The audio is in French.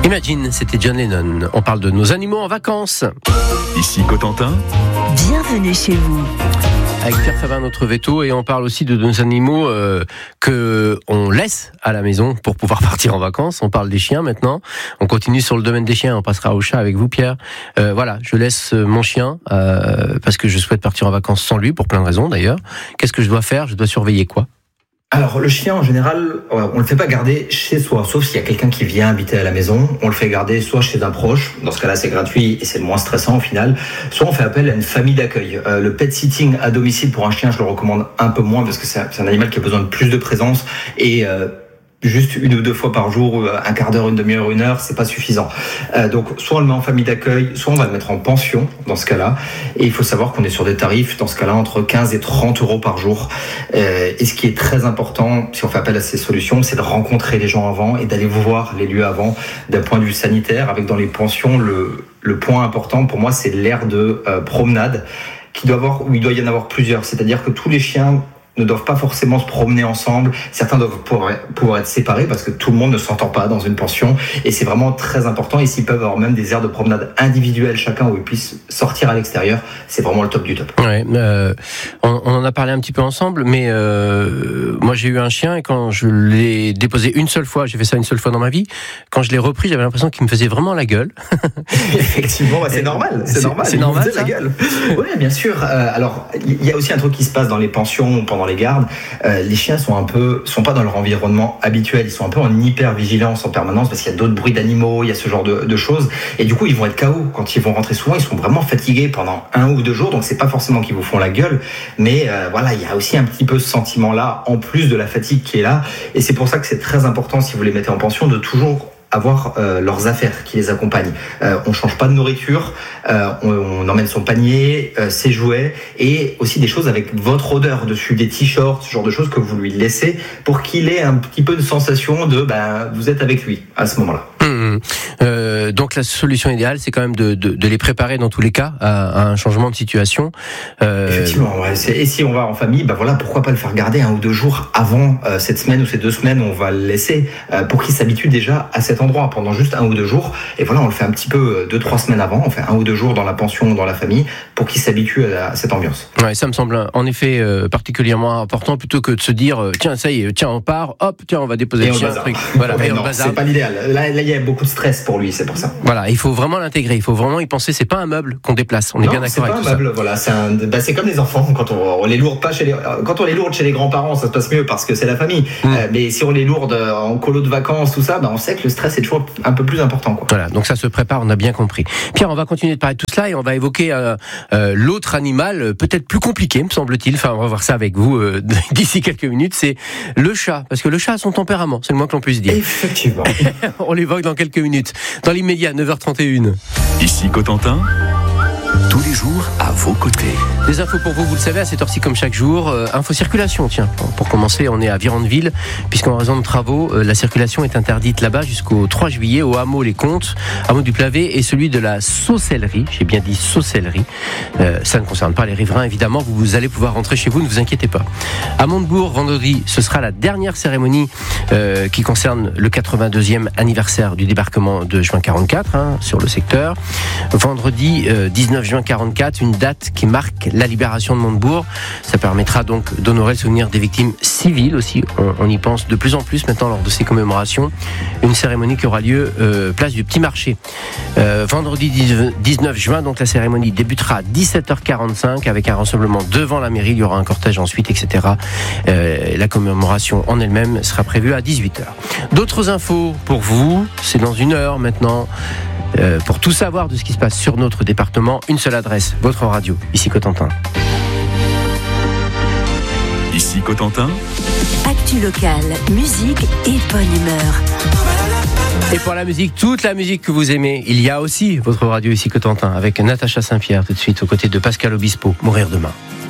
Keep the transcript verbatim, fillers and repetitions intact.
Imagine, c'était John Lennon. On parle de nos animaux en vacances. Ici Cotentin. Bienvenue chez vous. Avec Pierre Favin, notre veto, et on parle aussi de nos animaux euh, que on laisse à la maison pour pouvoir partir en vacances. On parle des chiens maintenant. On continue sur le domaine des chiens. On passera au chat avec vous, Pierre. Euh, voilà, je laisse mon chien euh, parce que je souhaite partir en vacances sans lui, pour plein de raisons d'ailleurs. Qu'est-ce que je dois faire ? Je dois surveiller quoi ? Alors, le chien, en général, on ne le fait pas garder chez soi, sauf s'il y a quelqu'un qui vient habiter à la maison. On le fait garder soit chez un proche, dans ce cas-là, c'est gratuit et c'est le moins stressant au final, soit on fait appel à une famille d'accueil. Euh, le pet sitting à domicile pour un chien, je le recommande un peu moins parce que c'est un animal qui a besoin de plus de présence et euh, juste une ou deux fois par jour, un quart d'heure, une demi-heure, une heure, c'est pas suffisant. Euh, donc, soit on le met en famille d'accueil, soit on va le mettre en pension, dans ce cas-là. Et il faut savoir qu'on est sur des tarifs, dans ce cas-là, entre quinze et trente euros par jour. Euh, et ce qui est très important, si on fait appel à ces solutions, c'est de rencontrer les gens avant et d'aller voir les lieux avant, d'un point de vue sanitaire. Avec dans les pensions, le, le point important pour moi, c'est l'aire de euh, promenade, qui doit avoir, où il doit y en avoir plusieurs. C'est-à-dire que tous les chiens ne doivent pas forcément se promener ensemble. Certains doivent pouvoir, pouvoir être séparés parce que tout le monde ne s'entend pas dans une pension. Et c'est vraiment très important. Et s'ils peuvent avoir même des aires de promenade individuelles chacun où ils puissent sortir à l'extérieur, c'est vraiment le top du top. Ouais, euh, on, on en a parlé un petit peu ensemble, mais euh, moi j'ai eu un chien et quand je l'ai déposé une seule fois, j'ai fait ça une seule fois dans ma vie, quand je l'ai repris, j'avais l'impression qu'il me faisait vraiment la gueule. Effectivement, bah, c'est normal. C'est, c'est normal. C'est normal. Ça. La gueule. Oui, bien sûr. Euh, alors, il y a aussi un truc qui se passe dans les pensions pendant les gardes, euh, les chiens sont un peu, sont pas dans leur environnement habituel, ils sont un peu en hyper vigilance en permanence parce qu'il y a d'autres bruits d'animaux, il y a ce genre de, de choses, et du coup ils vont être K O quand ils vont rentrer. Souvent ils sont vraiment fatigués pendant un ou deux jours, donc c'est pas forcément qu'ils vous font la gueule, mais euh, voilà, il y a aussi un petit peu ce sentiment là en plus de la fatigue qui est là, et c'est pour ça que c'est très important, si vous les mettez en pension, de toujours avoir euh, leurs affaires qui les accompagnent. Euh, on change pas de nourriture, euh, on, on emmène son panier, euh, ses jouets, et aussi des choses avec votre odeur dessus, des t-shirts, ce genre de choses que vous lui laissez pour qu'il ait un petit peu de sensation de ben, vous êtes avec lui à ce moment-là. Mmh. Euh, donc la solution idéale, c'est quand même de, de, de les préparer dans tous les cas à, à un changement de situation. Euh... Effectivement, ouais. C'est, et si on va en famille, ben voilà, pourquoi pas le faire garder un ou deux jours avant euh, cette semaine ou ces deux semaines, on va le laisser euh, pour qu'il s'habitue déjà à cet endroit pendant juste un ou deux jours. Et voilà, on le fait un petit peu deux, trois semaines avant, on fait un ou deux jours dans la pension ou dans la famille pour qu'il s'habitue à, à cette ambiance. Ouais, ça me semble en effet euh, particulièrement important plutôt que de se dire euh, tiens, ça y est, tiens, on part, hop, tiens, on va déposer le chien, un truc. Voilà, ouais, non, c'est pas l'idéal. Là, là, il y a beaucoup de stress pour lui, c'est pour ça. Voilà, il faut vraiment l'intégrer, il faut vraiment y penser. C'est pas un meuble qu'on déplace, on est non, bien d'accord avec tout ça. C'est pas un meuble, voilà. C'est, un, bah, c'est comme les enfants, quand on, on les lourde pas chez les, quand on les lourde chez les grands-parents, ça se passe mieux parce que c'est la famille. Mmh. Euh, mais si on les lourde en colo de vacances, tout ça, bah, on sait que le stress est toujours un peu plus important, quoi. Voilà, donc ça se prépare, on a bien compris. Pierre, on va continuer de parler de tout cela et on va évoquer euh, euh, l'autre animal, peut-être plus compliqué, me semble-t-il. Enfin, on va voir ça avec vous euh, d'ici quelques minutes. C'est le chat, parce que le chat a son tempérament, c'est le moins que l'on puisse dire. Effectivement. On l'évoque dans quelques minutes. Dans l'immédiat, neuf heures trente et une. Ici Cotentin, tous les jours à vos côtés. Des infos pour vous, vous le savez, à cette heure-ci comme chaque jour. Euh, info circulation, tiens. Pour commencer, on est à Virandeville, puisqu'en raison de travaux, euh, la circulation est interdite là-bas jusqu'au trois juillet au hameau Les Comptes, hameau du Plavé et celui de la Saucellerie. J'ai bien dit Saucellerie. Euh, ça ne concerne pas les riverains, évidemment. Vous, vous allez pouvoir rentrer chez vous, ne vous inquiétez pas. À Montebourg, vendredi, ce sera la dernière cérémonie euh, qui concerne le quatre-vingt-deuxième anniversaire du débarquement de juin quarante-quatre, hein, sur le secteur. Vendredi euh, dix-neuf juin quarante-quatre, une date qui marque la libération de Montebourg. Ça permettra donc d'honorer le souvenir des victimes civiles aussi. On, on y pense de plus en plus maintenant lors de ces commémorations. Une cérémonie qui aura lieu euh, place du Petit Marché. Euh, vendredi dix-neuf juin, donc la cérémonie débutera à dix-sept heures quarante-cinq avec un rassemblement devant la mairie. Il y aura un cortège ensuite, et cetera. Euh, la commémoration en elle-même sera prévue à dix-huit heures. D'autres infos pour vous, c'est dans une heure maintenant. Euh, pour tout savoir de ce qui se passe sur notre département, une seule adresse, votre radio, ici Cotentin. Ici Cotentin. Actu locale, musique et bonne humeur. Et pour la musique, toute la musique que vous aimez, il y a aussi votre radio ici Cotentin avec Natacha Saint-Pierre tout de suite aux côtés de Pascal Obispo, Mourir demain.